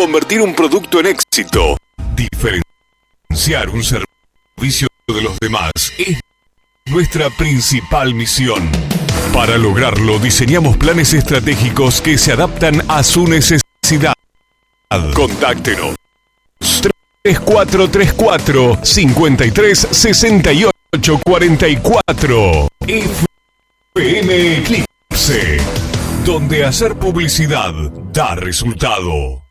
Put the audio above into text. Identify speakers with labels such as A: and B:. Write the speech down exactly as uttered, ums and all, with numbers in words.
A: convertir un producto en éxito. Diferenciar un servicio de los demás es nuestra principal misión. Para lograrlo, diseñamos planes estratégicos que se adaptan a su necesidad. Contáctenos. tres cuatro tres cuatro, cinco tres seis ocho cuatro cuatro. F M Eclipse, donde hacer publicidad da resultado.